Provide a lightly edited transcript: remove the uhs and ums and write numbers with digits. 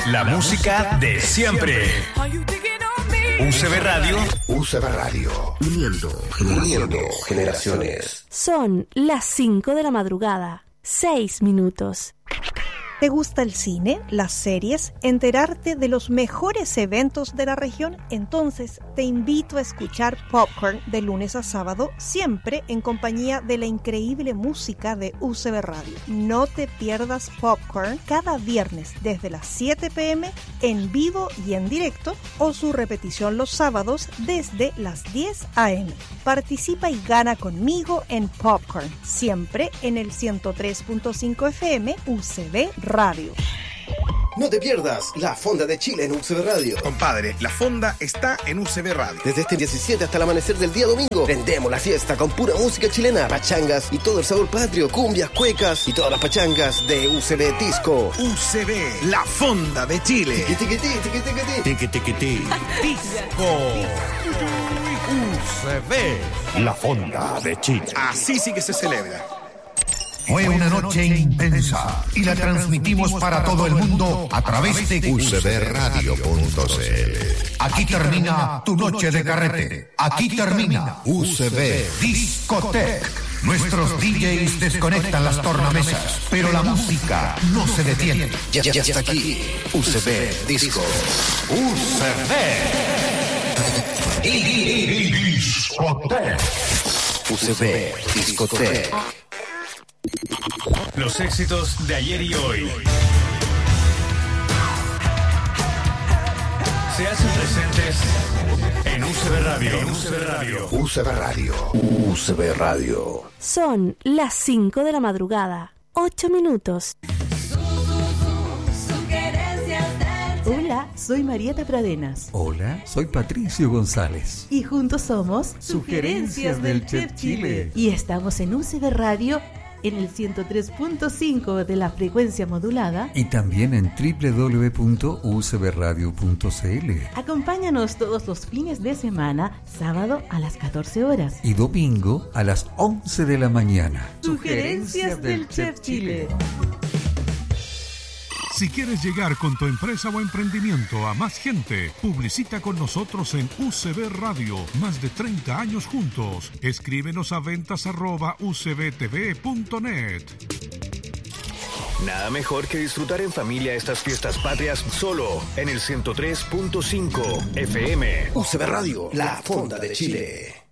La música de siempre. UCB Radio. UCB Radio. Uniendo generaciones. Son las 5 de la madrugada, 6 minutos. ¿Te gusta el cine, las series, enterarte de los mejores eventos de la región? Entonces te invito a escuchar Popcorn de lunes a sábado, siempre en compañía de la increíble música de UCB Radio. No te pierdas Popcorn cada viernes desde las 7 p.m. en vivo y en directo, o su repetición los sábados desde las 10 a.m. Participa y gana conmigo en Popcorn, siempre en el 103.5 FM UCB Radio. No te pierdas la Fonda de Chile en UCB Radio. Compadre, la Fonda está en UCB Radio. Desde este 17 hasta el amanecer del día domingo, prendemos la fiesta con pura música chilena, pachangas y todo el sabor patrio, cumbias, cuecas y todas las pachangas de UCB Disco. UCB, la Fonda de Chile. Tiqui-tiqui-ti. Disco. UCB, la Fonda de Chile. Así sí que se celebra. Fue una noche intensa y la transmitimos para todo el mundo a través de UCBRadio.cl. Aquí termina tu noche de carrete. Aquí termina UCB Discotech. Nuestros DJs desconectan las tornamesas, pero la música no se detiene. Ya está aquí UCB Disco. UCB Discotech. UCB Discotech. Los éxitos de ayer y hoy se hacen presentes en UCB Radio. UCB Radio. UCB Radio. Son las 5 de la madrugada, 8 minutos. Hola, soy Marieta Pradenas. Hola, soy Patricio González. Y juntos somos Sugerencias del Chef Chile. Y estamos en UCB Radio en el 103.5 de la frecuencia modulada. Y también en www.ucbradio.cl. Acompáñanos todos los fines de semana, sábado a las 14 horas. Y domingo a las 11 de la mañana. Sugerencias del Chef Chile. Si quieres llegar con tu empresa o emprendimiento a más gente, publicita con nosotros en UCB Radio. Más de 30 años juntos. Escríbenos a ventas@ucbtv.net. Nada mejor que disfrutar en familia estas fiestas patrias solo en el 103.5 FM. UCB Radio, la Fonda de Chile.